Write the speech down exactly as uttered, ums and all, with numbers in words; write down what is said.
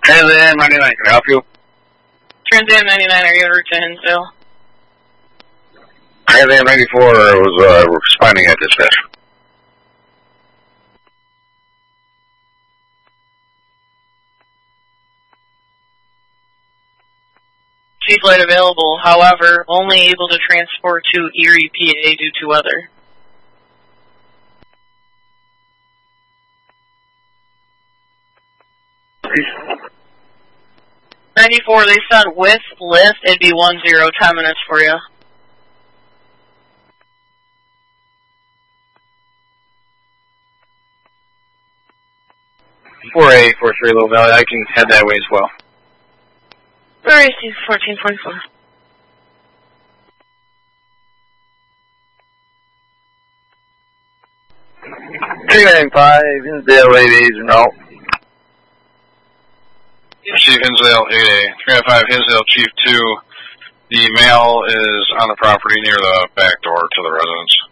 Trans Am ninety-nine, can I help you? Trans Am ninety-nine, are you en route to Hinsdale? Trans Am ninety-four was uh, responding at dispatch. Chief light available, however, only able to transport to Erie, P A due to weather. ninety-four, they said with lift, it'd be one zero, ten minutes for you. four A, four three Little Valley, I can head that way as well. Where is he? fourteen forty-four. three nine five, Hinsdale eight A's and out. Chief Hinsdale eight A, three nine five Hinsdale Chief two. The male is on the property near the back door to the residence.